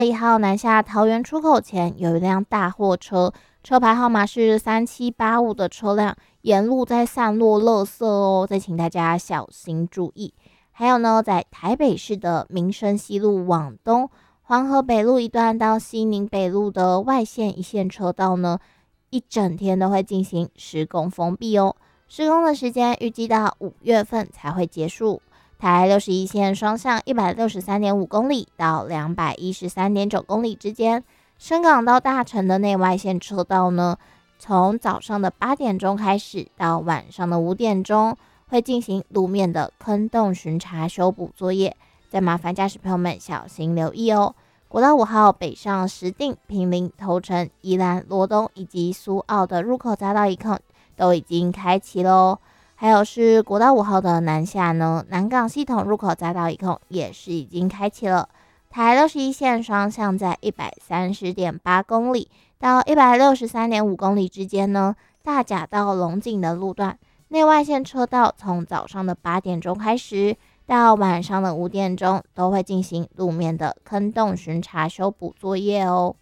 1号南下桃园出口前，有一辆大货车，车牌号码是3785的车辆，沿路在散落垃圾哦，再请大家小心注意。还有呢，在台北市的民生西路往东，黄河北路一段到西宁北路的外线一线车道呢，一整天都会进行施工封闭哦。施工的时间预计到5月份才会结束。台61线双向163.5公里到213.9公里之间，深港到大城的内外线车道呢，从早上的8点钟开始到晚上的5点钟，会进行路面的坑洞巡查修补作业，再麻烦驾驶朋友们小心留意哦。国道5号北上石碇、坪林、头城、宜兰、罗东以及苏澳的入口匝道一孔都已经开启喽。还有是国道5号的南下呢，南港系统入口匝道一孔也是已经开启了。台61线双向在130.8公里到163.5公里之间呢，大甲到龙井的路段，内外线车道从早上的8点钟开始到晚上的5点钟，都会进行路面的坑洞巡查修补作业哦。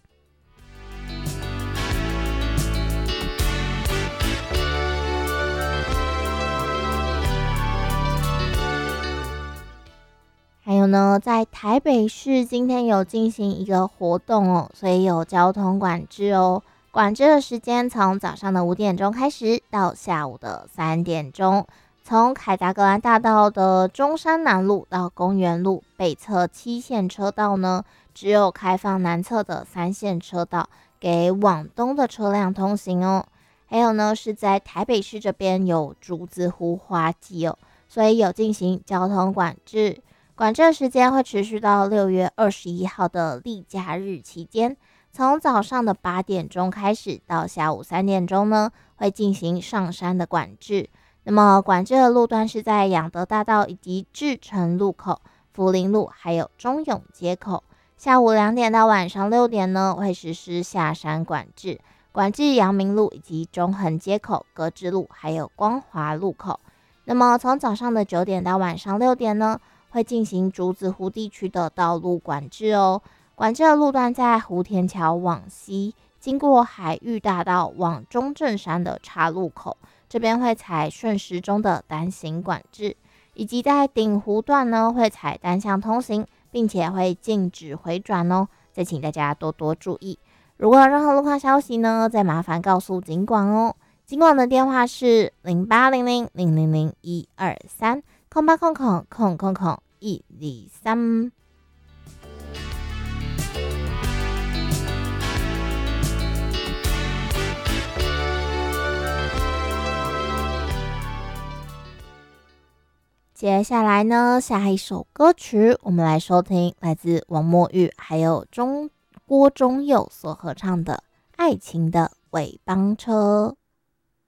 还有呢，在台北市今天有进行一个活动哦，所以有交通管制哦。管制的时间从早上的5点钟开始到下午的3点钟。从凯达格兰大道的中山南路到公园路北侧7线车道呢，只有开放南侧的3线车道给往东的车辆通行哦。还有呢，是在台北市这边有竹子湖花季哦，所以有进行交通管制。管制时间会持续到6月21号的例假日期间，从早上的8点钟开始到下午3点钟呢，会进行上山的管制。那么管制的路段是在养德大道以及至诚路口、福林路还有中永街口。下午2点到晚上6点呢，会实施下山管制，管制阳明路以及中横街口、格致路还有光华路口。那么从早上的9点到晚上6点呢，会进行竹子湖地区的道路管制哦。管制的路段在湖田桥往西，经过海域大道往中正山的岔路口，这边会采顺时钟的单行管制，以及在顶湖段呢会采单向通行，并且会禁止回转哦。再请大家多多注意。如果有任何路况消息呢，再麻烦告诉警管哦。警管的电话是0800000123。0800000123。接下来呢，下一首歌曲我们来收听，来自王墨玉还有郭忠佑所合唱的《爱情的尾班车》。